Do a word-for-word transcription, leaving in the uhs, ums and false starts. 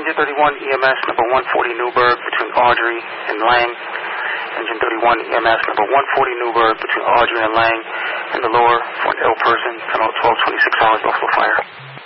Engine thirty-one E M S number one forty Newburgh between Audrey and Lang. Engine thirty-one E M S number one forty Newburgh between Audrey and Lang, and the lower for an ill person, tunnel twelve twenty-six hours Buffalo Fire.